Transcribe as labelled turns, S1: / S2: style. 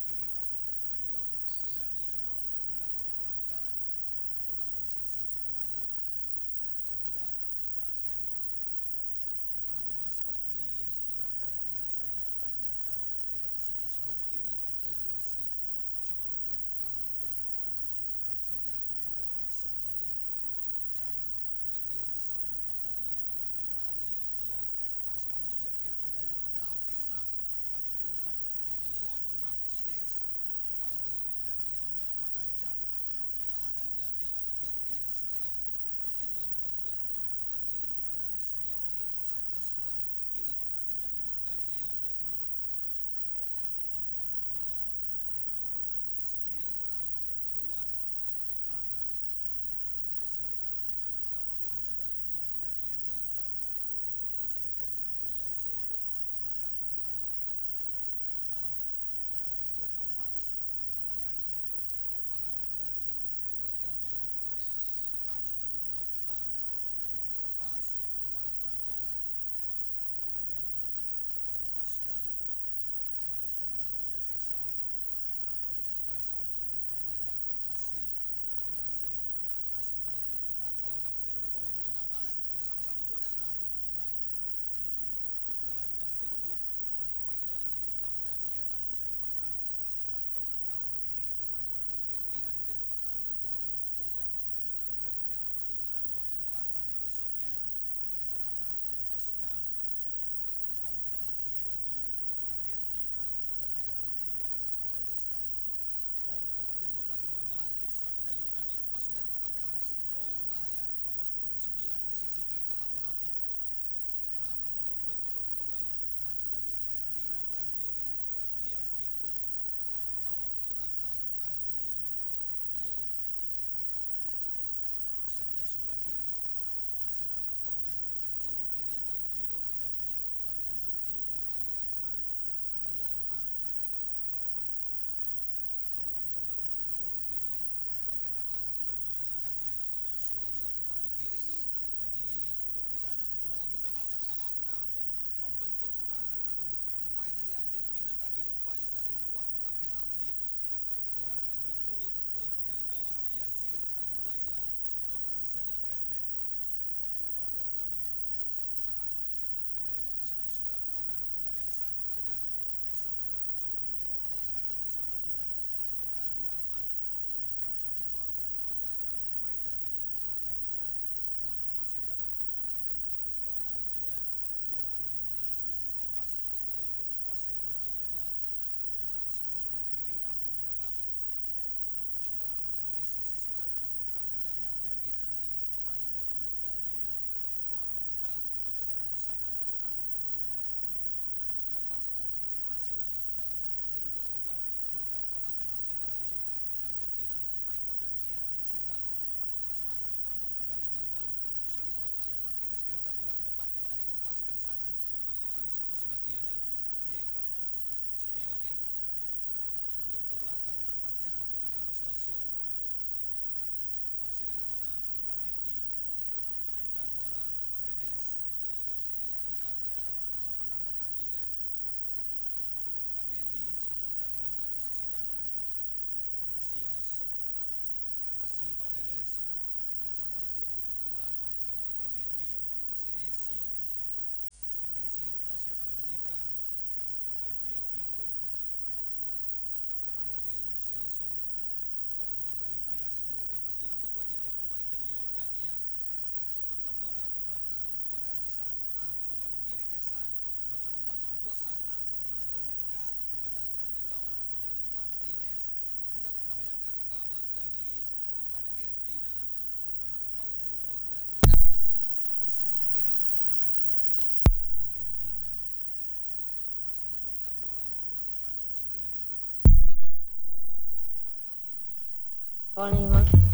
S1: kiri dari Yordania, namun mendapat pelanggaran. Bagaimana salah satu pemain Audat nampaknya tendangan bebas bagi Yordania sudah dilakukan. Yazan melebar ke sektor sebelah kiri. Abdallah Nasib mencoba menggiring perlahan ke daerah pertahanan, sodorkan saja kepada Ehsan tadi, mencari nomor punggung 9 di sana, mencari kawannya Ali Iyad. Masih Ali Iyad kirimkan daerah kotak penalti, namun tepat dipelukan Emiliano Martinez. Upaya dari Yordania untuk mengancam pertahanan dari Argentina setelah tertinggal 2 gol. Mencoba dikejar kini bagaimana Simeone di sektor sebelah kiri pertahanan dari Yordania tadi, namun bola membentur kakinya sendiri terakhir dan keluar lapangan, hanya menghasilkan tendangan gawang saja bagi Yordania. Yazan sodorkan saja pendek kepada Yazid, natap ke depan. Ada Julian Alvarez yang membayangi daerah pertahanan dari Yordania. Tekanan tadi dilakukan oleh Nico Pas, berbuah pelanggaran terhadap Al Rasdan. Sodorkan lagi pada Ehsan, kapten sebelasan, mundur kepada Nasib. Ada Yazen, masih dibayangi ketat. Oh, dapat direbut oleh Julian Alvarez, kerjasama 1-2-nya, namun lagi dapat direbut oleh pemain dari Yordania tadi. Bagaimana melakukan tekanan kini pemain-pemain Argentina di daerah pertahanan dari Yordania. Sodorkan bola ke depan tadi maksudnya. Bagaimana Al Rasdan lemparan ke dalam kini bagi Argentina. Bola dihadapi oleh Paredes tadi. Oh, dapat direbut lagi, berbahaya kini serangan dari Yordania memasuki daerah kotak penalti. Oh, berbahaya, nomor punggung 9 di sisi kiri kotak penalti, namun membentur kembali pertahanan dari Argentina tadi. Tagliafico yang mengawal pergerakan Ali Iyad di sektor sebelah kiri menghasilkan tendangan penjuru kini bagi Yordania. Bola dihadapi oleh Ali Ahmad. Ali Ahmad melakukan tendangan penjuru kini, memberikan arahan kepada rekan-rekannya. Sudah dilakukan kaki kiri, terjadi kebelut di sana, mencoba lagi dilepaskan tendangan, namun membentur pertahanan atau pemain dari Argentina tadi. Upaya dari luar kotak penalti. Bola kini bergulir ke penjaga gawang Yazid Abu Laila. Sodorkan saja pendek pada Abu Dahab, lebar ke sektor sebelah kanan. Ada Ehsan Haddad. Ehsan Haddad mencoba menggiring perlahan bersama dia dengan Ali Ahmad. Umpan 1-2 dia diperagakan oleh pemain dari Yordania. Perlahan masuk daerah. Ada juga Ali Iyad. Oh, Ali Iyad dibayangi oleh Nico Pas, masuk dikuasai oleh Ali Iyad. Lebar ke sektor sebelah kiri. Abdul Dahab mencoba mengisi sisi kanan pertahanan dari Argentina. Kini pemain dari Yordania, Audat juga tadi ada di sana, namun kembali dapat dicuri. Ada Nico Pas. Oh, masih lagi kembali terjadi berebutan di dekat kotak penalti dari Argentina. Pemain Yordania mencoba melakukan serangan, namun kembali gagal. Putus lagi. Lautaro Martinez kirimkan bola ke depan kepada Nico Pasca di sana, ataukah di sektor sebelah kiri ada Simeone. Mundur ke belakang nampaknya pada Lo Celso. Masih dengan tenang Otamendi mainkan bola. Paredes dekat lingkaran tengah lapangan pertandingan. Otamendi sodorkan lagi ke sisi kanan. Palacios, masih Paredes mencoba lagi mundur ke belakang kepada Otamendi. Senesi siapa yang diberikan. Tagliafico tengah lagi. Celso, oh mencoba dibayangin. Oh, dapat direbut lagi oleh pemain dari Yordania. Sodorkan bola ke belakang kepada Ehsan. Coba menggiring Ehsan. Sodorkan umpan terobosan, namun lebih dekat kepada penjaga gawang Emiliano Martinez. Tidak membahayakan gawang dari Argentina. Bagaimana upaya dari Yordania tadi di sisi kiri pertahanan dari Argentina. Masih memainkan bola di daerah pertahanan sendiri. Mundur ke belakang ada Otamendi.
S2: Gol nih, Mas.